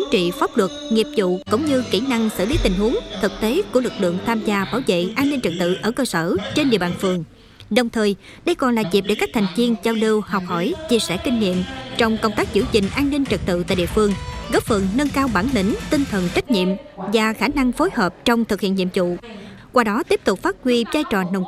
trị pháp luật, nghiệp vụ cũng như kỹ năng xử lý tình huống thực tế của lực lượng tham gia bảo vệ an ninh trật tự ở cơ sở trên địa bàn phường. Đồng thời, đây còn là dịp để các thành viên giao lưu, học hỏi, chia sẻ kinh nghiệm trong công tác giữ gìn an ninh trật tự tại địa phương, góp phần nâng cao bản lĩnh, tinh thần trách nhiệm và khả năng phối hợp trong thực hiện nhiệm vụ. Qua đó tiếp tục phát huy vai trò nòng